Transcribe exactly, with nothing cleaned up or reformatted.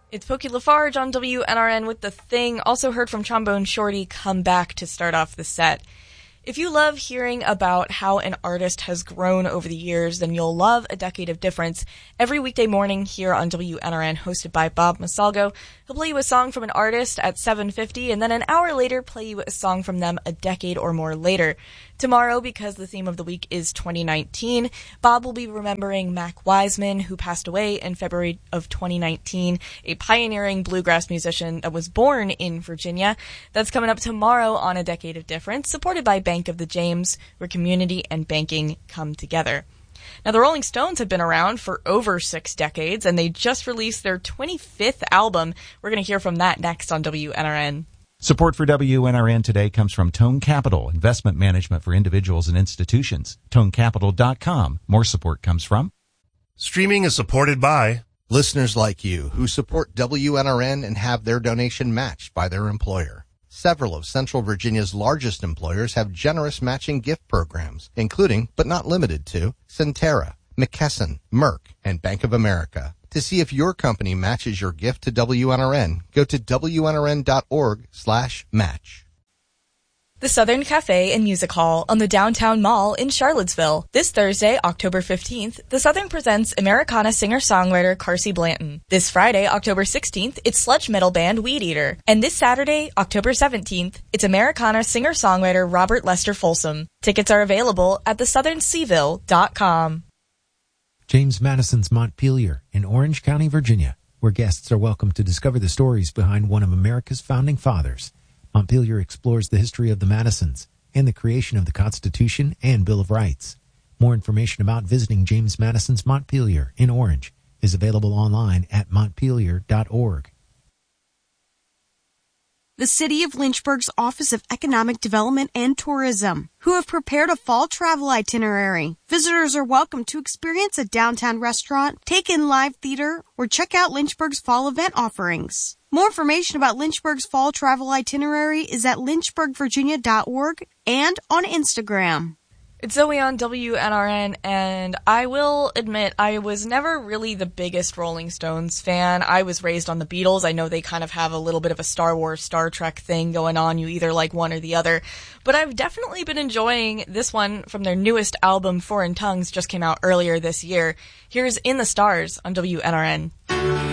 It's Pokey Lafarge on W N R N with The Thing. Also heard from Trombone Shorty, Come Back, to start off the set. If you love hearing about how an artist has grown over the years, then you'll love A Decade of Difference. Every weekday morning here on W N R N, hosted by Bob Masalgo. He'll play you a song from an artist at seven fifty, and then an hour later play you a song from them a decade or more later. Tomorrow, because the theme of the week is twenty nineteen, Bob will be remembering Mac Wiseman, who passed away in February of twenty nineteen, a pioneering bluegrass musician that was born in Virginia. That's coming up tomorrow on A Decade of Difference, supported by Bank of the James, where community and banking come together. Now, the Rolling Stones have been around for over six decades, and they just released their twenty-fifth album. We're going to hear from that next on W N R N. Support for W N R N today comes from Tone Capital, investment management for individuals and institutions. tone capital dot com. More support comes from... Streaming is supported by... listeners like you who support W N R N and have their donation matched by their employer. Several of Central Virginia's largest employers have generous matching gift programs, including, but not limited to, Centera, McKesson, Merck, and Bank of America. To see if your company matches your gift to W N R N, go to W N R N dot org slash match. The Southern Cafe and Music Hall on the Downtown Mall in Charlottesville. This Thursday, October fifteenth, the Southern presents Americana singer-songwriter Carsey Blanton. This Friday, October sixteenth, it's sludge metal band Weed Eater. And this Saturday, October seventeenth, it's Americana singer-songwriter Robert Lester Folsom. Tickets are available at the southern seaville dot com. James Madison's Montpelier in Orange County, Virginia, where guests are welcome to discover the stories behind one of America's founding fathers. Montpelier explores the history of the Madisons and the creation of the Constitution and Bill of Rights. More information about visiting James Madison's Montpelier in Orange is available online at montpelier dot org. The City of Lynchburg's Office of Economic Development and Tourism, who have prepared a fall travel itinerary. Visitors are welcome to experience a downtown restaurant, take in live theater, or check out Lynchburg's fall event offerings. More information about Lynchburg's fall travel itinerary is at lynchburg virginia dot org and on Instagram. It's Zoe on W N R N, and I will admit I was never really the biggest Rolling Stones fan. I was raised on the Beatles. I know they kind of have a little bit of a Star Wars, Star Trek thing going on. You either like one or the other. But I've definitely been enjoying this one from their newest album, Foreign Tongues, just came out earlier this year. Here's In the Stars on W N R N.